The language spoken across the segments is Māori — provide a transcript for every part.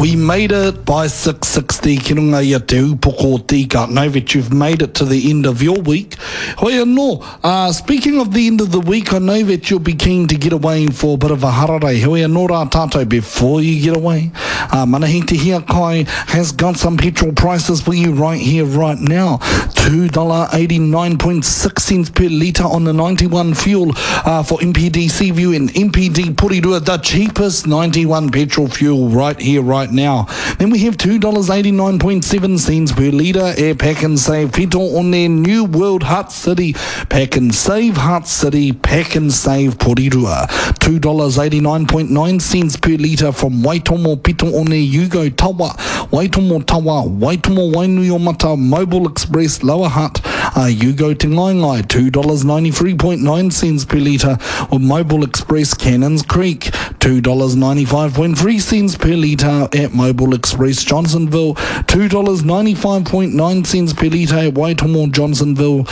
We made it by 6:60 ki runga ia te upoko tika. Know that you've made it to the end of your week. Hoi no, speaking of the end of the week, I know that you'll be keen to get away for a bit of a hararei. Hoi no rā tātou before you get away. Manahiti Hia Kai has got some petrol prices for you right here, right now. $2.89.6 per litre on the 91 fuel for MPD Seaview and MPD Porirua, the cheapest 91 petrol fuel right here, right now. Then we have $2.89.7 per litre at Pack and Save Pito on their New World Hut City. Pack and Save Hut City, Pack and Save Porirua. $2.89.9 per litre from Waitomo Pito on their Yugo Tawa. Waitomo Tawa, Waitomo Wainui o Mata, Mobile Express Lower Hut. Yugo Te Ngaingai, $2.93.9 per litre on Mobile Express Cannons Creek. $2.95.3 per litre at Mobile Express Johnsonville. $2.95.9 per litre at Waitomo Johnsonville.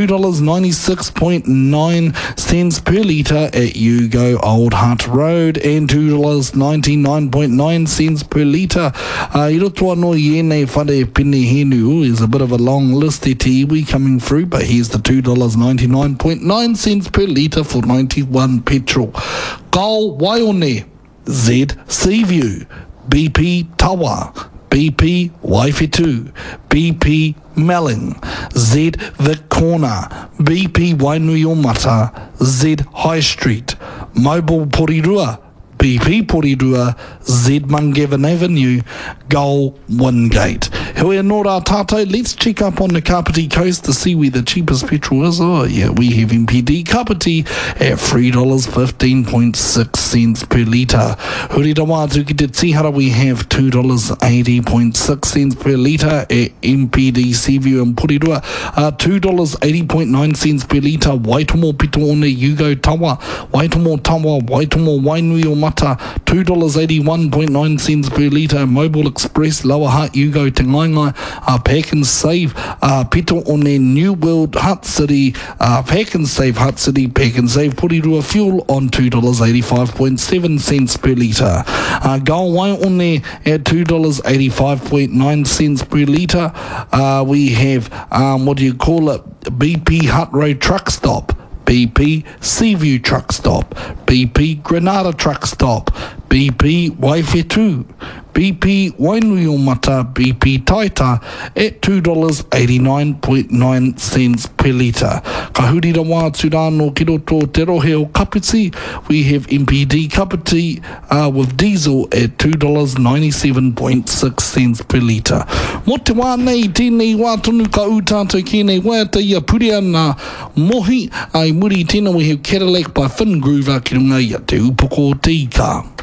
$2.96.9 per litre at Yugo Old Hut Road, and $2.99.9 per litre. I roto anō I ēnei whare pene henu is a bit of a long list e te iwi coming through, but here's the $2.99.9 per litre for 91 petrol. Kau Waione, Z Seaview, BP Tawa, BP Waifetu, BP Melling, Z Vic Corner, BP Wainui o Mata, Z High Street, Mobile Porirua, BP Porirua, Z Mungavin Avenue, Gull Wingate. Hoi anō rā tātou, let's check up on the Kapiti Coast to see where the cheapest petrol is. Oh yeah, we have MPD Kapiti at $3.15.6 per litre. Hurira wātu ki te tihara, we have $2.80.6 per litre at MPD Seaview and Porirua. $2.80.9 per litre, Waitomo Pito one Yugo Tawa, Waitomo Tawa, Waitomo Wainui o Mata, $2.81.9 per litre, Mobile Express Lower Hut Yugo Te Ngaingai, Pack and Save Pito on their New World Hut City, Pack and Save Hut City, Pack and Save Porirua fuel on $2.85.7 per litre. Go away on there at $2.85.9 per litre. We have BP Hut Road Truck Stop, BP Seaview Truck Stop, BP Granada Truck Stop, BP Waifetu, BP Wainui o Mata, BP Taita at $2.89.9 per litre. Ka hurira wātu rāno ki roto te rohe o Kapiti, we have MPD Kapiti with diesel at $2.97.6 per litre. Mo te wānei tēnei wātonu ka ūtātou kēnei wāta ia puri ana mohi ai muri tēnā, we have Cadillac by Finn Groover ki runga ia te upoko tika.